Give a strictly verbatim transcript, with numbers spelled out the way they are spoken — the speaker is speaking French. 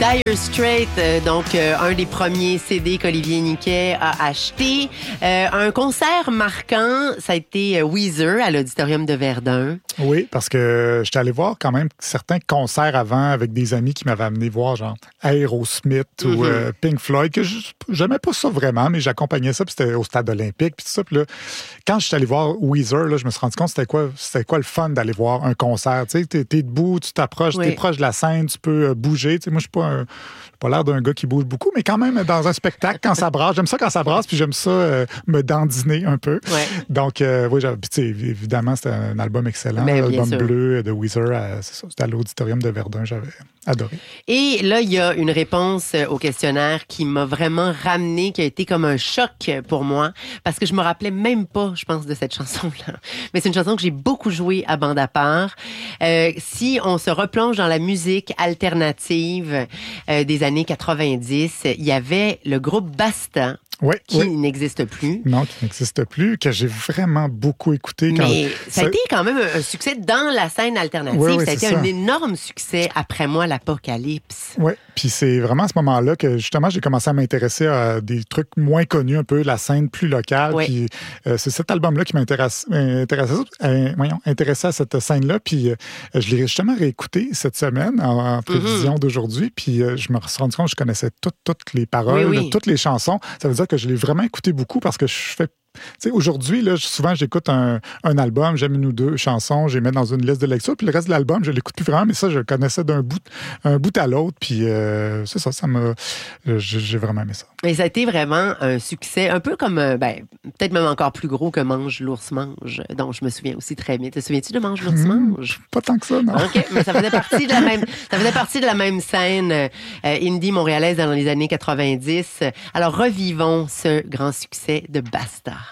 Dire Straits, euh, donc euh, un des premiers C D qu'Olivier Niquet a acheté. Euh, un concert marquant, ça a été euh, Weezer à l'Auditorium de Verdun. Oui, parce que j'étais allé voir quand même certains concerts avant avec des amis qui m'avaient amené voir genre Aerosmith mm-hmm. ou euh, Pink Floyd, que j'aimais pas ça vraiment, mais j'accompagnais ça, puis c'était au Stade olympique, puis tout ça. Puis là, quand je suis allé voir Weezer, là, je me suis rendu compte c'était quoi, c'était quoi le fun d'aller voir un concert. Tu sais, t'es, t'es debout, tu t'approches, oui. t'es proche de la scène, tu peux euh, bouger. Tu sais, moi, je suis pas un, pas l'air d'un gars qui bouge beaucoup, mais quand même dans un spectacle, quand ça brasse, j'aime ça quand ça brasse, puis j'aime ça euh, me dandiner un peu. Ouais. Donc, euh, oui, puis, tu sais, évidemment, c'était un album excellent, mais l'album sûr. bleu de Weezer, à, c'est ça, c'était à l'Auditorium de Verdun, j'avais adoré. Et là, il y a une réponse au questionnaire qui m'a vraiment ramené, qui a été comme un choc pour moi, parce que je me rappelais même pas, je pense, de cette chanson-là. Mais c'est une chanson que j'ai beaucoup jouée à bande à part. Euh, si on se replonge dans la musique alternative euh, des années quatre-vingt-dix, il y avait le groupe Basta. Oui, qui oui. n'existe plus. Non, qui n'existe plus, que j'ai vraiment beaucoup écouté. Quand... Mais ça a ça... été quand même un succès dans la scène alternative. Oui, oui, ça a été ça. un énorme succès après moi, l'Apocalypse. Oui, puis c'est vraiment à ce moment-là que justement j'ai commencé à m'intéresser à des trucs moins connus, un peu la scène plus locale. Oui. Puis euh, c'est cet album-là qui m'intéresse, intéressait, euh, voyons, intéressait à cette scène-là. Puis euh, je l'ai justement réécouté cette semaine en, en prévision mm-hmm. d'aujourd'hui. Puis euh, je me suis rendu compte que je connaissais toutes, toutes les paroles, oui, oui. toutes les chansons. Ça veut dire que je l'ai vraiment écouté beaucoup parce que je fais. Tu sais, aujourd'hui, là, souvent, j'écoute un, un album, j'aime une ou deux chansons, je les mets dans une liste de lecture, puis le reste de l'album, je l'écoute plus vraiment, mais ça, je le connaissais d'un bout, un bout à l'autre, puis euh, c'est ça, ça m'a... J'ai vraiment aimé ça. Et ça a été vraiment un succès, un peu comme, ben, peut-être même encore plus gros que Mange l'ours mange, dont je me souviens aussi très bien. Te souviens-tu de Mange l'ours mange? Mmh, pas tant que ça, non. OK, mais ça faisait partie de la même, ça faisait partie de la même scène euh, indie montréalaise dans les années quatre-vingt-dix. Alors, revivons ce grand succès de Basta.